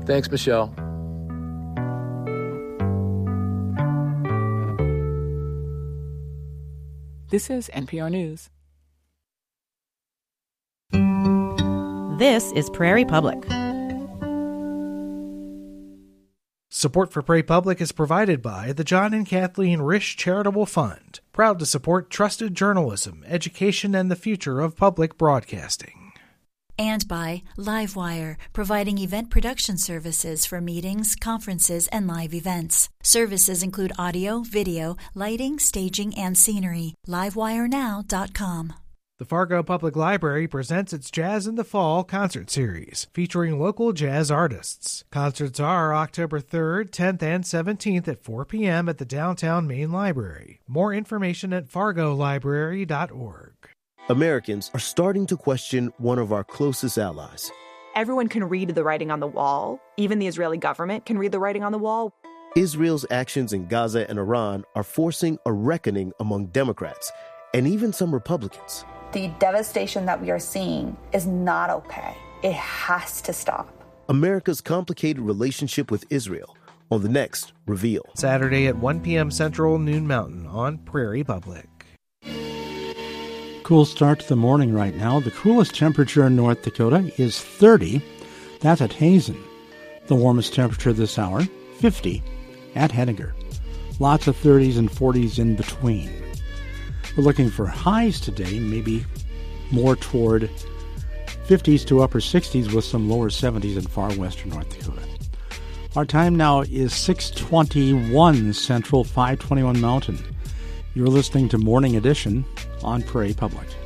Thanks, Michelle. This is NPR News. This is Prairie Public. Support for Prairie Public is provided by the John and Kathleen Risch Charitable Fund, proud to support trusted journalism, education, and the future of public broadcasting. And by Livewire, providing event production services for meetings, conferences, and live events. Services include audio, video, lighting, staging, and scenery. LiveWireNow.com. The Fargo Public Library presents its Jazz in the Fall concert series, featuring local jazz artists. Concerts are October 3rd, 10th, and 17th at 4 p.m. at the Downtown Main Library. More information at fargolibrary.org. Americans are starting to question one of our closest allies. Everyone can read the writing on the wall. Even the Israeli government can read the writing on the wall. Israel's actions in Gaza and Iran are forcing a reckoning among Democrats and even some Republicans. The devastation that we are seeing is not okay. It has to stop. America's complicated relationship with Israel on the next Reveal. Saturday at 1 p.m. Central, noon Mountain on Prairie Public. Cool start to the morning right now. The coolest temperature in North Dakota is 30. That's at Hazen. The warmest temperature this hour, 50 at Henniger. Lots of 30s and 40s in between. We're looking for highs today, maybe more toward 50s to upper 60s with some lower 70s in far western North Dakota. Our time now is 6:21 Central, 5:21 Mountain. You're listening to Morning Edition on Prairie Public.